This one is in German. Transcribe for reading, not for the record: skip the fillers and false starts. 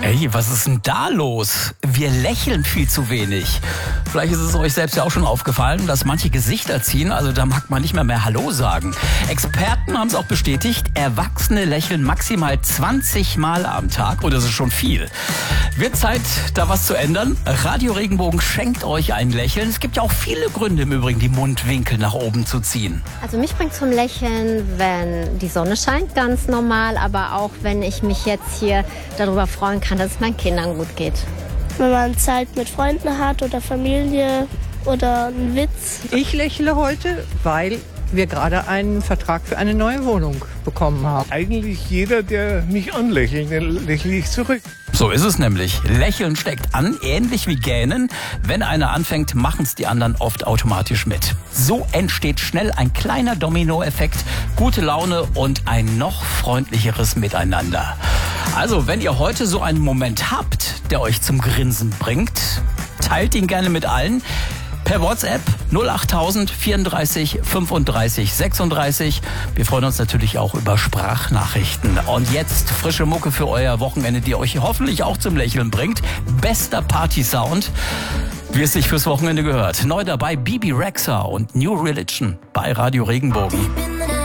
Ey, was ist denn da los? Wir lächeln viel zu wenig. Vielleicht ist es euch selbst ja auch schon aufgefallen, dass manche Gesichter ziehen, also da mag man nicht mehr Hallo sagen. Experten haben es auch bestätigt, Erwachsene lächeln maximal 20 Mal am Tag und das ist schon viel. Wird Zeit, da was zu ändern? Radio Regenbogen schenkt euch ein Lächeln. Es gibt ja auch viele Gründe im Übrigen, die Mundwinkel nach oben zu ziehen. Also mich bringt zum Lächeln, wenn die Sonne scheint, ganz normal, aber auch wenn ich mich jetzt hier darüber freuen kann, dass es meinen Kindern gut geht. Wenn man Zeit mit Freunden hat oder Familie oder einen Witz. Ich lächle heute, weil wir gerade einen Vertrag für eine neue Wohnung bekommen haben. Eigentlich jeder, der mich anlächelt, den lächle ich zurück. So ist es nämlich. Lächeln steckt an, ähnlich wie Gähnen. Wenn einer anfängt, machen es die anderen oft automatisch mit. So entsteht schnell ein kleiner Dominoeffekt, gute Laune und ein noch freundlicheres Miteinander. Also, wenn ihr heute so einen Moment habt, der euch zum Grinsen bringt, teilt ihn gerne mit allen. Per WhatsApp 08000 34 35 36. Wir freuen uns natürlich auch über Sprachnachrichten. Und jetzt frische Mucke für euer Wochenende, die euch hoffentlich auch zum Lächeln bringt. Bester Party-Sound, wie es sich fürs Wochenende gehört. Neu dabei Bebe Rexha und New Religion bei Radio Regenbogen.